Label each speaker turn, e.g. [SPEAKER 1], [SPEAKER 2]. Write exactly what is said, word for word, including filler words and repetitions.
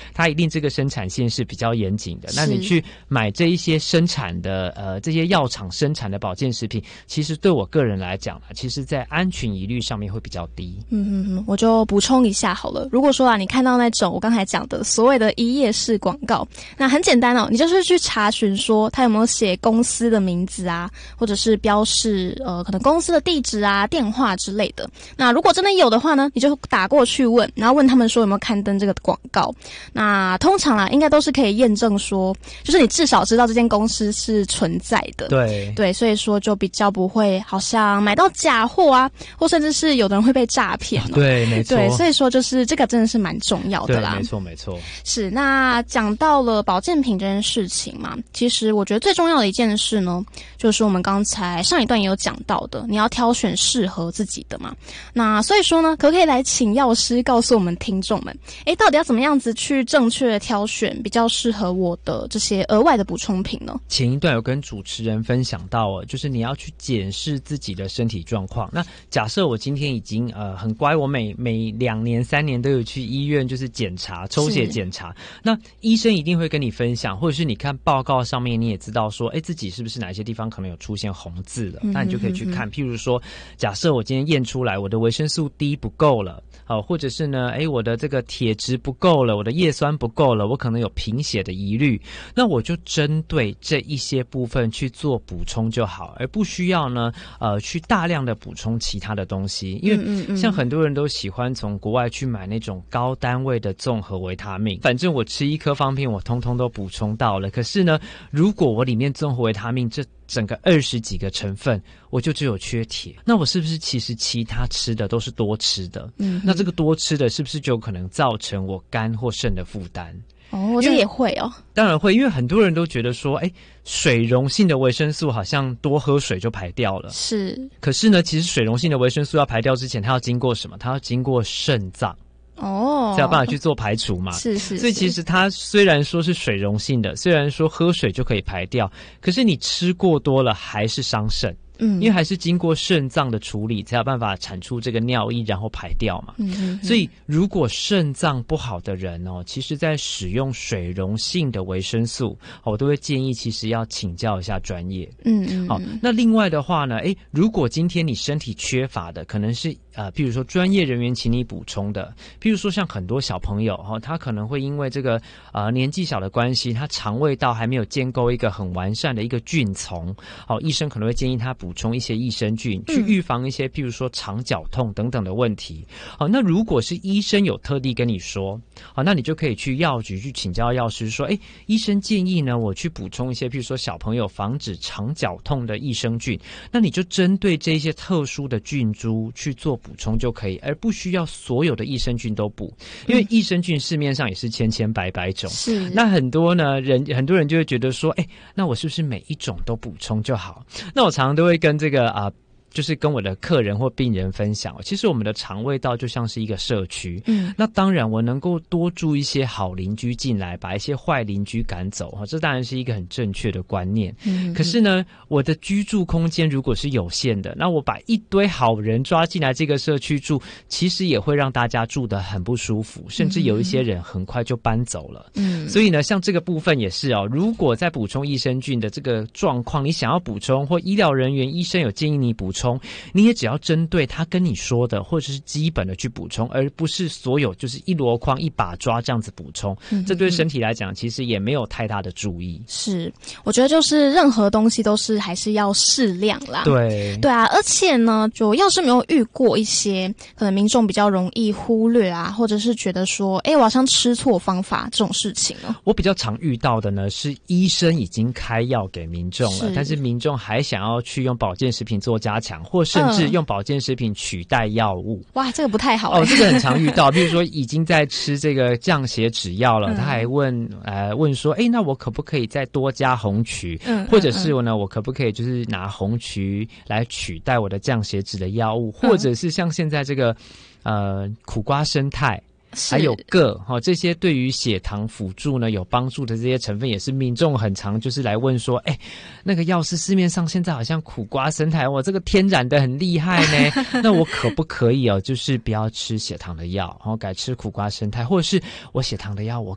[SPEAKER 1] 它一定这个生产线是比较严谨的。那你去买这一些生产的呃这些药厂生产的保健食品，其实对我个人来讲其实在安全疑虑上面会比较低。
[SPEAKER 2] 嗯嗯嗯，我就补充一下好了。如果说啊，你看到那种我刚才讲的所谓的一页式广告，那很简单哦，你就是去查询说它有没有写公司的名字啊，或者是标示呃可能公司的地址啊、电话之类的。那如果真的有的话呢，你就打过去问，然后问他们说有没有刊登这个广告。那通常啦，应该都是可以验证说，就是你至少知道这间公司是存在的。
[SPEAKER 1] 对
[SPEAKER 2] 对，所以说就比较不会好像买到假货啊，或甚至是有的人会被诈骗、哦。
[SPEAKER 1] 对，没错。
[SPEAKER 2] 对，所以说就是这个真的是蛮重要的啦。
[SPEAKER 1] 对，没错没错。
[SPEAKER 2] 是，那讲到了保健品这件事情嘛，其实我觉得最重要的一件事呢，就是我们刚才上一段也有讲到的，你要挑选适合自己的嘛。那所以说呢，可不可以来请药师告诉我们听众们，诶，到底要怎么样子去正确的挑选比较适合我的这些额外的补充品呢？
[SPEAKER 1] 前一段有跟主持人分享到哦，就是你要去检视自己的身体状况。那假设我今天已经呃很乖，我每每两年三年都有去医院就是检查抽血检查，那医生一定会跟你分享，或者是你看报告上面你也知道说，哎，自己是不是哪些地方可能有出现红字了，嗯、那你就可以去看。譬如说，假设我今天验出来我的维生素 D 不够了，好，或者是呢，哎，我的这个铁质不够了，我的叶酸不够了，我可能有贫血的疑虑，那我就针对这一些部分去做补充就好，而不需要呢，呃，去大量的补充其他的东西，因为像很多人都喜欢从国外去买那种高单位的综合维他命，反正我吃一颗方片，我通通都补充到了。可是呢，如果我里面综合维他命这整个二十几个成分，我就只有缺铁，那我是不是其实其他吃的都是多吃的？嗯，那这个多吃的是不是就可能造成我肝或肾的负担？
[SPEAKER 2] 哦，这也会哦。
[SPEAKER 1] 当然会，因为很多人都觉得说，哎，水溶性的维生素好像多喝水就排掉了。
[SPEAKER 2] 是。可
[SPEAKER 1] 是呢，其实水溶性的维生素要排掉之前，它要经过什么？它要经过肾脏。哦，才有办法去做排除嘛。
[SPEAKER 2] 是是是。
[SPEAKER 1] 所以其实它虽然说是水溶性的，虽然说喝水就可以排掉，可是你吃过多了还是伤肾。嗯，因为还是经过肾脏的处理才有办法产出这个尿液，然后排掉嘛。嗯嗯。所以如果肾脏不好的人哦，其实在使用水溶性的维生素，我都会建议其实要请教一下专业。嗯嗯。好，那另外的话呢，诶，如果今天你身体缺乏的，可能是呃，譬如说专业人员请你补充的，譬如说像很多小朋友哈、哦，他可能会因为这个呃年纪小的关系，他肠胃道还没有建构一个很完善的一个菌丛，好、哦，医生可能会建议他补。补充一些益生菌，去预防一些譬如说肠绞痛等等的问题。好，那如果是医生有特地跟你说，好，那你就可以去药局去请教药师说，哎，医生建议呢我去补充一些譬如说小朋友防止肠绞痛的益生菌，那你就针对这些特殊的菌株去做补充就可以，而不需要所有的益生菌都补，因为益生菌市面上也是千千百百种。是，那很多呢人很多人就会觉得说，哎，那我是不是每一种都补充就好？那我常常都会跟这个啊、呃，就是跟我的客人或病人分享，其实我们的肠胃道就像是一个社区。嗯，那当然我能够多住一些好邻居进来，把一些坏邻居赶走，这当然是一个很正确的观念。嗯，可是呢，我的居住空间如果是有限的，那我把一堆好人抓进来这个社区住，其实也会让大家住得很不舒服，甚至有一些人很快就搬走了。嗯，所以呢，像这个部分也是哦，如果在补充益生菌的这个状况，你想要补充，或医疗人员医生有建议你补充，你也只要针对他跟你说的或者是基本的去补充，而不是所有就是一箩筐一把抓这样子补充。嗯，这对身体来讲其实也没有太大的注意。
[SPEAKER 2] 是，我觉得就是任何东西都是还是要适量啦。
[SPEAKER 1] 对
[SPEAKER 2] 对啊，而且呢，就要是没有遇过一些可能民众比较容易忽略啊，或者是觉得说哎，我好像吃错方法这种事情呢，
[SPEAKER 1] 我比较常遇到的呢是医生已经开药给民众了，但是民众还想要去用保健食品做加强，或甚至用保健食品取代药物。
[SPEAKER 2] 嗯，哇，这个不太好。欸，
[SPEAKER 1] 哦，这个很常遇到比如说已经在吃这个降血脂药了，嗯，他还问呃问说，哎，那我可不可以再多加红曲？嗯，或者是我呢，我可不可以就是拿红曲来取代我的降血脂的药物？嗯，或者是像现在这个呃苦瓜生态还有铬、哦、这些对于血糖辅助呢有帮助的这些成分，也是民众很常就是来问说，哎，那个药是市面上现在好像苦瓜生态，我这个天然的很厉害呢，那我可不可以哦，就是不要吃血糖的药，然后改吃苦瓜生态，或者是我血糖的药我